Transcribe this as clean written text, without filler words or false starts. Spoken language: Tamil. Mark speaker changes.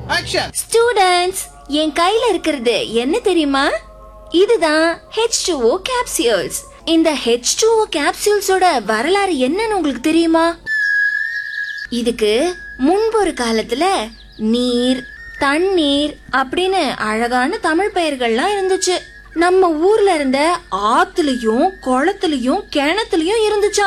Speaker 1: ஸ்டூடண்ட்ஸ், என் கையில இருக்கிறது என்ன தெரியுமா? இதுதான் H2O capsules. இந்த H2O capsuleஸோட வரலாறு என்னன்னு உங்களுக்கு தெரியுமா? இதுக்கு முன்பு ஒரு காலத்துல நீர், தண்ணீர் அப்படின்னு அழகான தமிழ் பெயர்கள்லாம் இருந்துச்சு. நம்ம ஊர்ல இருந்த ஆத்துலயும், குளத்துலயும், கிணத்துலயும் இருந்துச்சு.